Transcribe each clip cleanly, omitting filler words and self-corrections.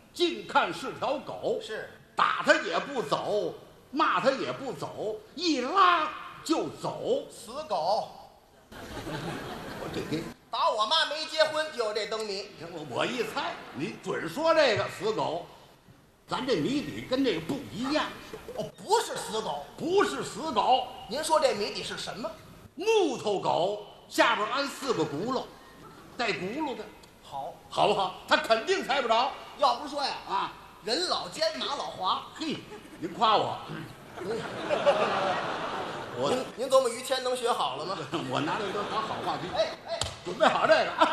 近看是条狗， 是打它也不走，骂它也不走，一拉就走。 死狗。 我这给打我妈没结婚就有这灯谜。 我一猜，你准说这个死狗，咱这谜底跟这个不一样。 哦，不是死狗。 不是死狗， 您说这谜底是什么？ 木头狗下边安4个轱辘，带轱辘的， 好， 好不好？他肯定猜不着要不是说呀， 啊！ 人老奸马老滑。 嘿，您夸我，我您琢磨于谦能学好了吗？ 我拿这个当好话题， 哎， 准备好这个啊！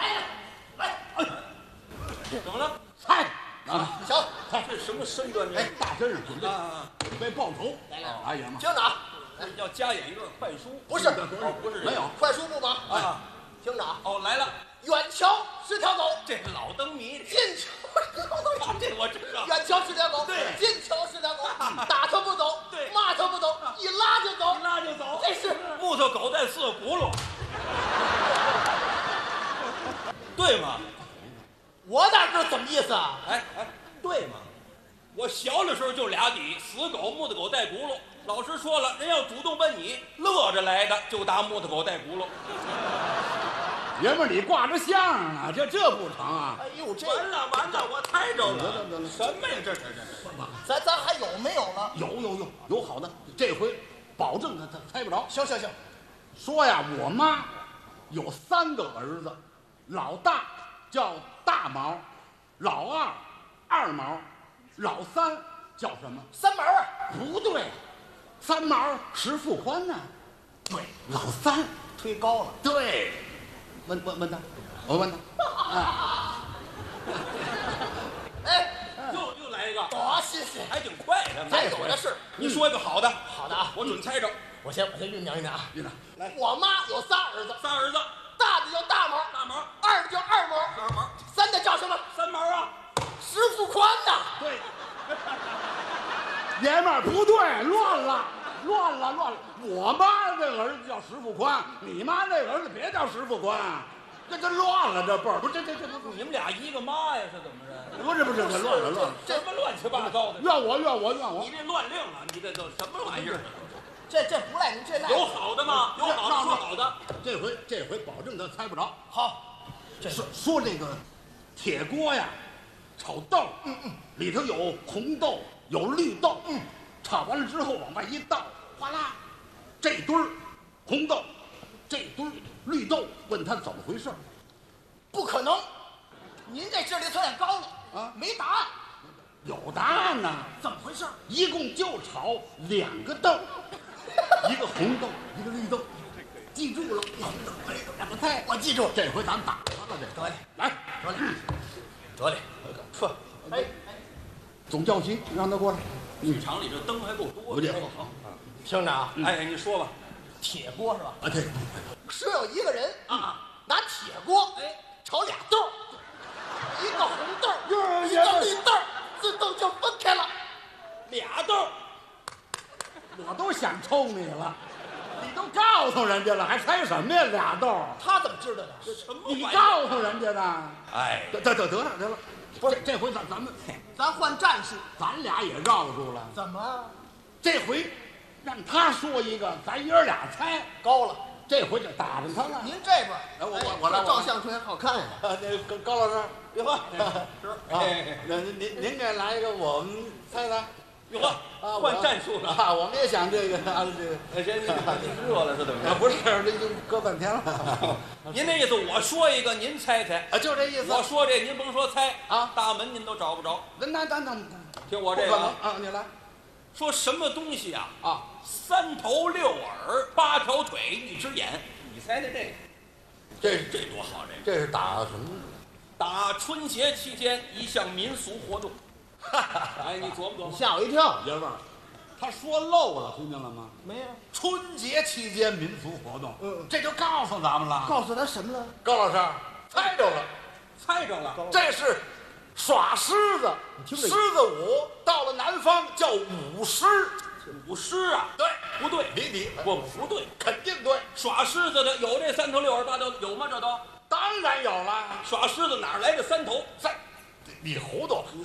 怎么了？ 猜啊！ 行， 这什么身段？ 哎，大身上准备报仇， 来哎呀妈！ 听着啊， 要加演一段快书？ 不是不是没有， 快书不忙啊！ 听着啊， 哦，来了， 远瞧是条狗， 这老灯谜， 近瞧是条狗。 这我知道。 远瞧是条狗， 对近瞧是条狗，打它不走， 对骂它不走，一拉就走， 一拉就走， 这是木头狗带4个轱辘，对吗？ 我哪知道怎么意思啊？ 哎，对吗？我小的时候就俩底，死狗、木头狗带轱辘。老师说了，人要主动奔你，乐着来的就打木头狗带轱辘。 爷们儿，你挂着相啊，这不成啊！ 哎呦，这完了，我猜着了。 得了什么呀？这咱还有没有了？ 有好的，这回保证他猜不着。 行， 说呀，我妈有3个儿子，老大叫大毛，老二二毛，老三叫什么？ 三毛啊， 不对，三毛石富宽呢？对，老三推高了。 对。问他，我问他， 哎， 又来一个， 多新鲜！ 还挺快的。 咱有的是。 你说一个好的， 好的啊， 我准猜着。 我先酝酿啊。 队长， 来，我妈有仨儿子， 3儿子， 大的叫大毛， 大毛、 二的叫二毛， 二毛、 三的叫什么？ 三毛啊。 石富宽呐。 对，爷们儿不对，乱了。我妈这个儿子叫石富宽，你妈那个儿子别叫石富宽，这乱了，这辈儿不这你们俩一个妈呀？是怎么着？ 不是，这乱了。 什么乱七八糟的？ 怨我！ 你这乱令了，你这都什么玩意儿？ 这不赖您，这赖有好的吗？有好的说好的。 这回保证他猜不着。 好。 说这个铁锅呀，炒豆，里头有红豆，有绿豆，炒完了之后往外一倒，哗啦，这堆儿红豆，这堆儿绿豆，问他怎么回事？ 不可能，您这智力测验高了啊， 没答案。 有答案呢。 怎么回事？ 一共就炒2个豆，一个红豆，一个绿豆，记住了。怎么猜？ 我记住。 这回咱打他了，这得嘞， 来， 得嘞。呵，哎， 总教习让他过来。 剧场里这灯还够多。 我这好。 听着啊， 哎，你说吧。 铁锅是吧？ 啊，对， 是有一个人啊， 拿铁锅炒俩豆，一个红豆，一个绿豆，自动就分开了。 俩豆， 我都想抽你了，你都告诉人家了，还猜什么呀？2豆， 他怎么知道的？ 什么你玩意儿？ 告诉人家的。 哎， 得了，不是这回咱们咱换战术。 咱俩也绕住了。 怎么这回让他说一个，咱爷俩猜。 高了？ 这回就打着他了。 您这边， 我来照相出来好看呀。 那高老师， 哟呵， 是啊，您给来一个，我们猜猜。 哟呵，换战术了。 啊！我们也想这个谁热了是怎么着？ 不是，这就搁半天了。 您那意思，我说一个，您猜猜。 啊，就这意思。 我说这，您甭说猜啊， 大门您都找不着。 那听我这个啊，你来。 说什么东西啊？ 啊 ，3头6耳8条腿1只眼，你猜猜这个？这多好！ 这是打什么？ 打春节期间一项民俗活动。哎，你琢磨琢磨。 吓我一跳。 爷们儿，他说漏了，听见了吗？ 没有。 春节期间民俗活动，这就告诉咱们了。 告诉他什么了？ 高老师，猜着了， 猜着了。 这是耍狮子，狮子舞，到了南方叫舞狮。 舞狮啊？ 对， 不对， 谜底， 不对， 肯定对。 耍狮子的有这3头6耳8条，有吗？这都当然有了。 耍狮子哪来的3头？ 你糊涂，